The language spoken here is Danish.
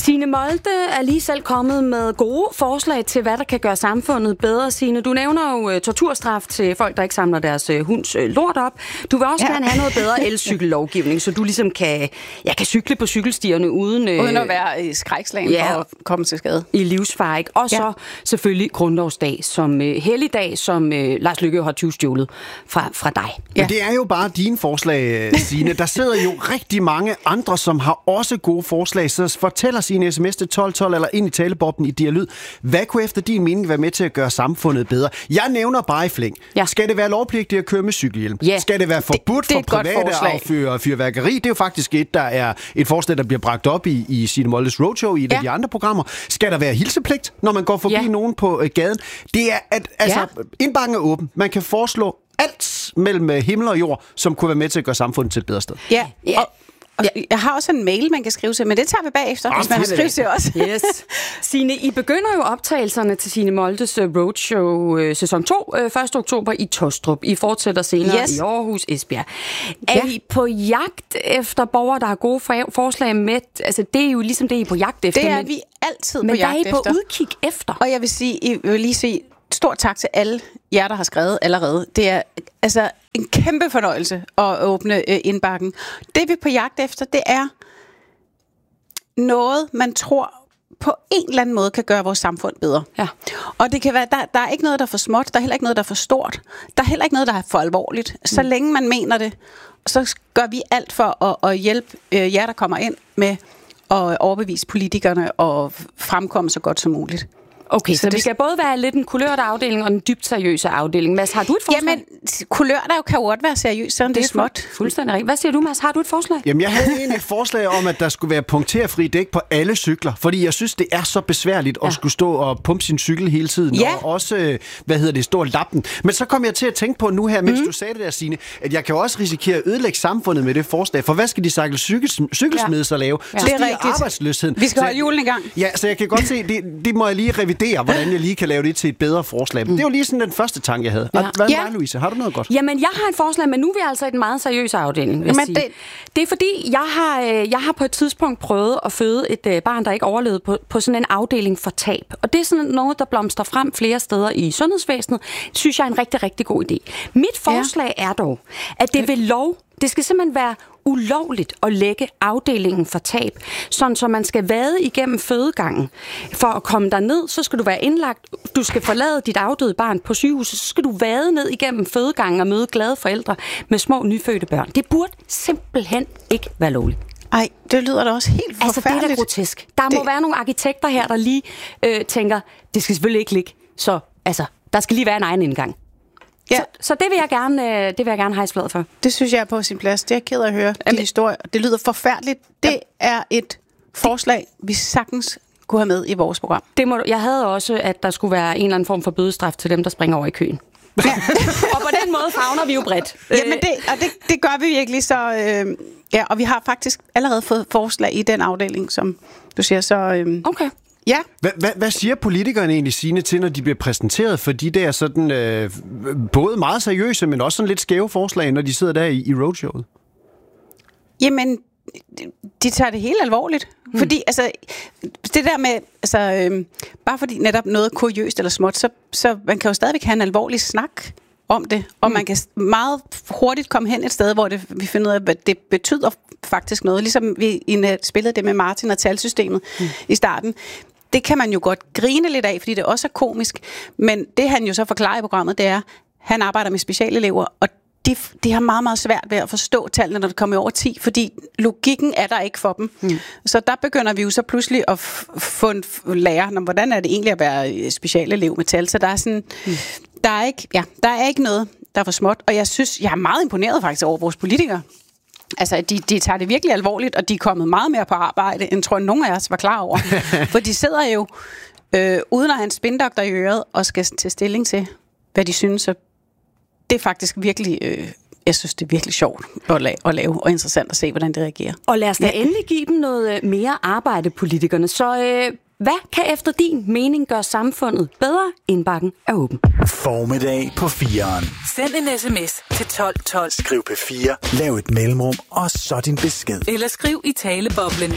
Signe Molde er lige selv kommet med gode forslag til, hvad der kan gøre samfundet bedre. Signe, du nævner jo torturstraf til folk, der ikke samler deres hunds lort op. Du vil også gerne have noget bedre elcykellovgivning, så du ligesom kan cykle på cykelstierne uden at være i skrækslagen for at komme til skade. I livsfare, ikke? Og så selvfølgelig grundlovsdag som helligdag, som Lars Løkke har tyvstjålet fra dig. Ja. Men det er jo bare dine forslag, Signe. Der sidder jo rigtig mange andre, som har også gode forslag, så fortæl os i en sms til 1212 eller ind i talebobben i Dialyd. Hvad kunne efter din mening være med til at gøre samfundet bedre? Jeg nævner bare i flæng. Ja. Skal det være lovpligtigt at køre med cykelhjelm? Ja. Skal det være forbudt for private at afføre fyrværkeri? Det er jo faktisk der er et forslag, der bliver bragt op i Signe Moldes Roadshow i et af de andre programmer. Skal der være hilsepligt, når man går forbi nogen på gaden? Det er, at indbakken er åben. Man kan foreslå alt mellem himmel og jord, som kunne være med til at gøre samfundet til et bedre sted. Ja. Og jeg har også en mail, man kan skrive til, men det tager vi bagefter, hvis man vil skrive til os. Yes. Signe, I begynder jo optagelserne til Signe Moldes Roadshow sæson 2, 1. oktober i Tostrup. I fortsætter senere i Aarhus, Esbjerg. Er I på jagt efter borgere, der har gode forslag med? Altså, det er jo ligesom det, I er på jagt efter. Det er vi altid på jagt efter. Men hvad er I på udkig efter? Og jeg vil lige sige stort tak til alle jer, der har skrevet allerede. Det er altså en kæmpe fornøjelse at åbne indbakken. Det vi er på jagt efter, det er noget, man tror på en eller anden måde kan gøre vores samfund bedre. Ja. Og det kan være, der er ikke noget, der er for småt, der er heller ikke noget, der er for stort, der er heller ikke noget, der er for alvorligt. Så længe man mener det, så gør vi alt for at hjælpe jer, der kommer ind med at overbevise politikerne og fremkomme så godt som muligt. Okay, så det skal både være lidt en kulørte afdeling og en dybt seriøse afdeling. Mads, har du et forslag? Jamen, kulørte kan jo godt være seriøst, selvom det er småt. Fuldstændig rigtigt. Hvad siger du, Mads? Har du et forslag? Jamen, jeg havde egentlig et forslag om, at der skulle være punkterfri dæk på alle cykler, fordi jeg synes, det er så besværligt at skulle stå og pumpe sin cykel hele tiden, og også, stå og lappe den. Men så kom jeg til at tænke på nu her, mens du sagde det der, Signe, at jeg kan også risikere at ødelægge samfundet med det forslag, for hvad skal de cykelsmede så lave? Så stiger arbejdsløsheden. Vi skal holde julen i gang. Ja, så jeg kan godt se, det må jeg lige revidere, hvordan jeg lige kan lave det til et bedre forslag. Men det var lige sådan den første tanke, jeg havde. Hvad med dig, Louise? Har du noget godt? Jamen, jeg har et forslag, men nu er vi altså i en meget seriøs afdeling, vil jeg sige. Det er fordi, jeg har på et tidspunkt prøvet at føde et barn, der ikke overlevede på sådan en afdeling for tab. Og det er sådan noget, der blomstrer frem flere steder i sundhedsvæsenet. Det synes jeg er en rigtig, rigtig god idé. Mit forslag er dog, at det ved lov, det skal simpelthen være ulovligt at lægge afdelingen for tab, sådan så man skal vade igennem fødegangen. For at komme derned, så skal du være indlagt, du skal forlade dit afdøde barn på sygehuset, så skal du vade ned igennem fødegangen og møde glade forældre med små nyfødte børn. Det burde simpelthen ikke være lovligt. Ej, det lyder da også helt forfærdeligt. Altså, det er da grotesk. Der må være nogle arkitekter her, der lige tænker, det skal selvfølgelig ikke ligge, så der skal lige være en egen indgang. Ja. Så det vil jeg gerne hejse flaget for. Det synes jeg er på sin plads. Det er jeg ked af at høre. De historier. Det lyder forfærdeligt. Det er et forslag, vi sagtens kunne have med i vores program. Jeg havde også, at der skulle være en eller anden form for bødestraf til dem, der springer over i køen. Ja. Og på den måde favner vi jo bredt. Jamen det gør vi virkelig. Så, og vi har faktisk allerede fået forslag i den afdeling, som du siger. Så, okay. Ja. Hvad siger politikerne egentlig, Signe, til, når de bliver præsenteret for de der sådan, både meget seriøse, men også sådan lidt skæve forslag, når de sidder der i roadshowet? Jamen, de tager det helt alvorligt. Fordi, det der med, bare fordi netop noget er kuriøst eller småt, så man kan jo stadigvæk have en alvorlig snak om det, og man kan meget hurtigt komme hen et sted, hvor vi finder ud af, at det betyder faktisk noget. Ligesom vi spillede det med Martin og talsystemet i starten. Det kan man jo godt grine lidt af, fordi det også er komisk. Men det han jo så forklarer i programmet, det er, han arbejder med specialelever, og de har meget, meget svært ved at forstå tallene, når det kommer over 10, fordi logikken er der ikke for dem. Så der begynder vi jo så pludselig at få en lære, hvordan er det egentlig at være specialelev med tal. Så der er sådan, der er ikke noget, der er for småt. Og jeg er meget imponeret faktisk over vores politikere. Altså, de tager det virkelig alvorligt, og de er kommet meget mere på arbejde, end tror jeg, nogen af os var klar over. For de sidder jo uden at have en spindoktor i øret, og skal tage stilling til, hvad de synes. Så det er faktisk virkelig, jeg synes, det er virkelig sjovt at lave, og interessant at se, hvordan det reagerer. Og lad os da endelig give dem noget mere arbejde, politikerne. Så hvad kan efter din mening gøre samfundet bedre? Indbakken er åben. Formiddag på 4'eren. Send en sms til 1212. Skriv P4, lav et mellemrum, og så din besked. Eller skriv i taleboblen.